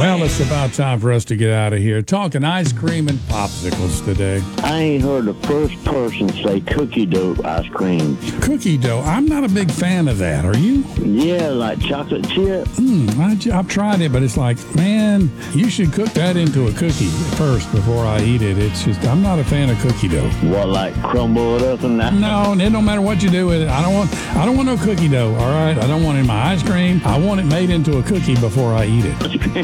Well, it's about time for us to get out of here. Talking ice cream and popsicles today. I ain't heard the first person say cookie dough ice cream. Cookie dough. I'm not a big fan of that. Are you? Yeah, like chocolate chip. I've tried it, but it's like, man, you should cook that into a cookie first before I eat it. It's just, I'm not a fan of cookie dough. What, like crumble it up and that? No, it don't matter what you do with it. I don't want no cookie dough, all right? I don't want it in my ice cream. I want it made into a cookie before I eat it.